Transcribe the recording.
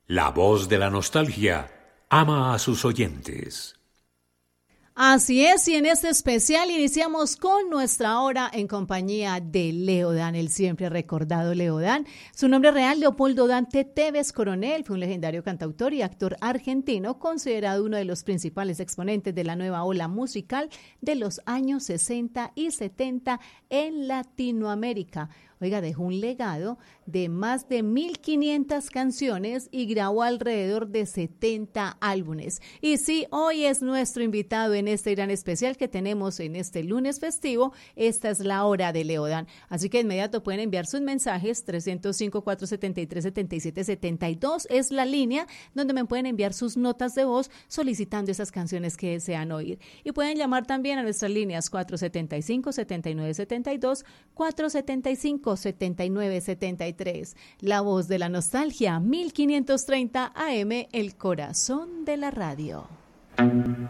La voz de la nostalgia ama a sus oyentes. Así es, y en este especial iniciamos con nuestra hora en compañía de Leodan, el siempre recordado Leodan. Su nombre real, Leopoldo Dante Tevez Coronel, fue un legendario cantautor y actor argentino, considerado uno de los principales exponentes de la nueva ola musical de los años 60 y 70 en Latinoamérica. Oiga, dejó un legado de más de 1.500 canciones y grabó alrededor de 70 álbumes. Y sí, hoy es nuestro invitado en este gran especial que tenemos en este lunes festivo. Esta es la hora de Leodan. Así que de inmediato pueden enviar sus mensajes. 305-473-7772 es la línea donde me pueden enviar sus notas de voz solicitando esas canciones que desean oír. Y pueden llamar también a nuestras líneas 475-7972, 475-7973. La voz de la nostalgia, 1530 AM, el corazón de la radio.